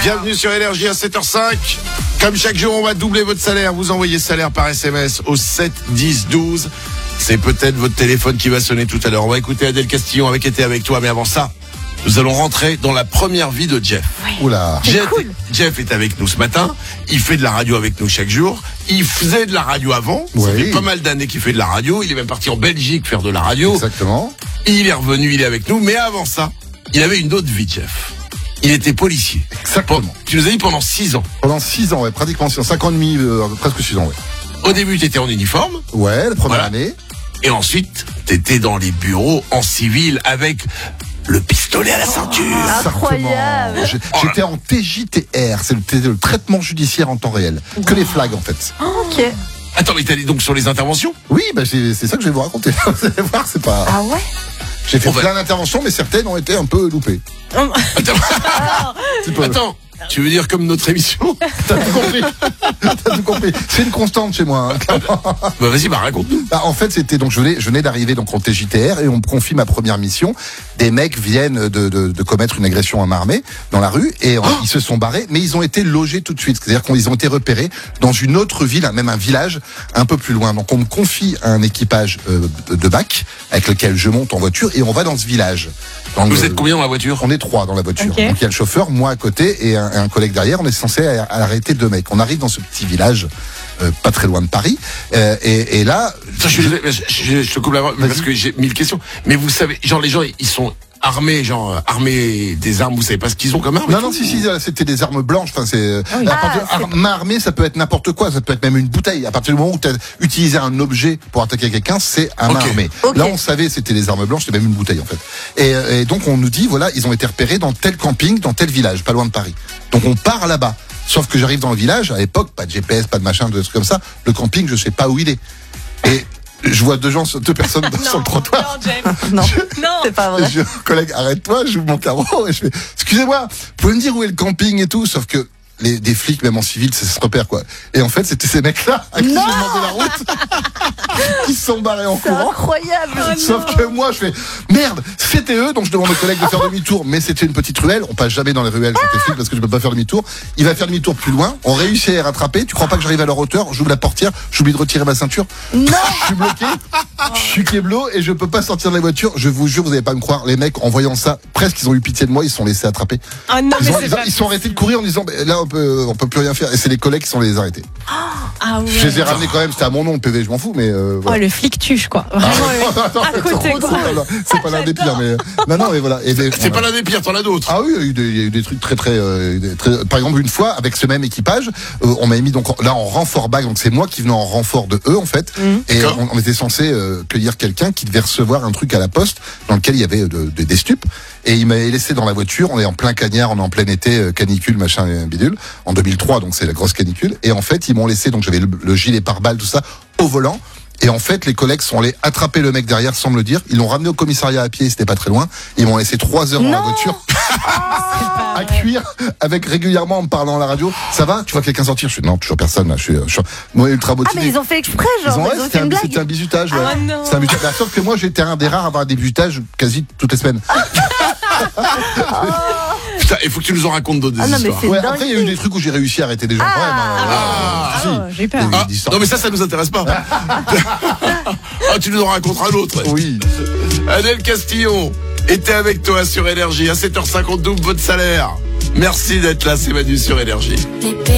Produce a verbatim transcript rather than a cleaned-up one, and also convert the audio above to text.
Bienvenue sur Énergie à sept heures cinq. Comme chaque jour, on va doubler votre salaire. Vous envoyez salaire par S M S au sept dix douze. C'est peut-être votre téléphone qui va sonner tout à l'heure. On va écouter Adèle Castillon avec Été avec toi. Mais avant ça, nous allons rentrer dans la première vie de Jeff. Oui. Oula. Jeff, cool. Jeff est avec nous ce matin. Il fait de la radio avec nous chaque jour. Il faisait de la radio avant. Ça Oui. fait pas mal d'années qu'il fait de la radio. Il est même parti en Belgique faire de la radio. Exactement. Il est revenu, il est avec nous. Mais avant ça, il avait une autre vie, Jeff. Il était policier. Exactement. Bon, tu nous as dit pendant six ans. Pendant six ans, ouais, pratiquement six ans, cinq ans et demi, euh, presque six ans, ouais. Au début, tu étais en uniforme. Ouais, la première Voilà. année. Et ensuite, t'étais dans les bureaux en civil avec le pistolet à la ceinture. Incroyable. Exactement. J'ai- J'étais en T J T R, c'est le, c'était le traitement judiciaire en temps réel. Que les flags, en fait. Ok. Attends, mais t'allais donc sur les interventions? Oui, bah, c'est, c'est ça que je vais vous raconter. Vous allez voir, c'est pas. Ah ouais. J'ai fait On va- plein d'interventions, mais certaines ont été un peu loupées. Attends, C'est pas- attends, tu veux dire comme notre émission? T'as tout compris. T'as tout compris. C'est une constante chez moi. Hein, clairement. Bah vas-y, bah raconte-nous. Bah, en fait, c'était donc je venais, je venais d'arriver donc en T J T R et on me confie ma première mission. Des mecs viennent de, de, de commettre une agression à main armée dans la rue et euh, ils se sont barrés, mais ils ont été logés tout de suite. C'est-à-dire qu'ils ont été repérés dans une autre ville, même un village un peu plus loin. Donc on me confie un équipage euh, de bac avec lequel je monte en voiture et on va dans ce village. Dans Vous le- êtes combien dans la voiture? On est trois dans la voiture. Ok. Donc il y a le chauffeur, moi à côté et un, un collègue derrière. On est censé a- arrêter deux mecs. On arrive dans ce petit village, euh, pas très loin de Paris, euh, et, et là, Attends, je, suis désolé, je, je- je te coupe la parole parce que j'ai mille questions. Mais vous savez, genre les gens, ils sont armés, genre euh, armés des armes. Vous savez pas ce qu'ils ont comme armes? et non, tout non, si, si, c'était des armes blanches. Enfin, c'est oui. à partir- Ah, c'est- ar- main armée, ça peut être n'importe quoi. Ça peut être même une bouteille. À partir du moment où tu as utilisé un objet pour attaquer quelqu'un, c'est un main Ok. armée. Ok. Là, on savait c'était des armes blanches, c'était même une bouteille en fait. Et, euh, et donc on nous dit voilà, ils ont été repérés dans tel camping, dans tel village, pas loin de Paris. Donc on part là-bas. Sauf que j'arrive dans le village. À l'époque, pas de G P S, pas de machin, de trucs comme ça. Le camping, je sais pas où il est. Et je vois deux gens, deux personnes sur le trottoir. Non, Jeff. Non. Non. C'est pas Et vrai. je dis, collègue, arrête-toi, j'ouvre mon carreau et je fais, excusez-moi, vous pouvez me dire où est le camping et tout, sauf que les, des flics, même en civil, ça se repère, quoi. Et en fait, c'était ces mecs-là à qui j'ai Non. demandé la route, qui se sont barrés en C'est courant. incroyable. Sauf que moi, je fais, merde, c'était eux, donc je demande au collègue de faire demi-tour, mais c'était une petite ruelle, on passe jamais dans les ruelles quand t'es flic parce que je peux pas faire demi-tour. Il va faire demi-tour plus loin, on réussit à les rattraper, tu crois pas que j'arrive à leur hauteur, j'ouvre la portière, j'oublie de retirer ma ceinture, Non. je suis bloqué, je suis kéblo et je peux pas sortir de la voiture, je vous jure, vous allez pas me croire, les mecs, en voyant ça, presque ils ont eu pitié de moi, ils se sont laissés attraper. Ah non, Ils, mais ont- c'est ils ont- pas ils sont arrêtés de courir en disant, bah, là on peut, on peut plus rien faire, et c'est les collègues qui sont les arrêtés. Ah ouais. Je les ai ramenés quand même, c'était à mon nom, le P V, je m'en fous, mais euh, Oh, voilà. le flic tuche, quoi. Vraiment, Ah, le- à côté, c'est quoi. pas l'un- c'est pas l'un des pires, mais non, non, mais voilà. Et des- C'est voilà. pas l'un des pires, t'en as d'autres. Ah oui, il y a eu des, il y a eu des trucs très très, euh, des- très- Par exemple, une fois, avec ce même équipage, euh, on m'a mis donc en- là en renfort bac, donc c'est moi qui venais en renfort de eux en fait, et D'accord. on, on était censé euh, cueillir quelqu'un qui devait recevoir un truc à la poste dans lequel il y avait euh, de- de- des stupes, et il m'avait laissé dans la voiture. On est en plein cagnard, on est en plein été, euh, canicule, machin, euh, bidule, en deux mille trois, donc c'est la grosse canicule. Et en fait, ils m'ont laissé, donc j'avais le, le gilet pare-balles, tout ça, au volant. Et en fait, les collègues sont allés attraper le mec derrière sans me le dire. Ils l'ont ramené au commissariat à pied, c'était pas très loin. Ils m'ont laissé trois heures dans la Non. voiture à cuire, avec régulièrement en me parlant à la radio. Ça va? Tu vois quelqu'un sortir? Je fais non, toujours personne. Là. Je suis, je suis moi, ultra Ah motivé. mais ils ont fait exprès, Ils genre. ont- ouais, Ils ont c'était fait un, une blague. c'était un bisutage. Ouais. Ah non. C'est un bisutage. Bah, sauf que moi, j'étais un des rares à avoir des bisutages quasi toutes les semaines. Putain, il faut que tu nous en racontes d'autres des Ah non, mais histoires. c'est Ouais, dingue. après, il y a eu des trucs où j'ai réussi à arrêter des gens. Ah. quand même, hein. Ah. Si. Ah, j'ai eu peur. Il y a eu Ah, des histoires. non mais ça, ça nous intéresse pas. Ah, tu nous en raconteras d'autres. Oui. Adèle Castillon était avec toi sur Énergie à sept heures cinquante, double votre salaire. Merci d'être là, c'est Manu sur Énergie.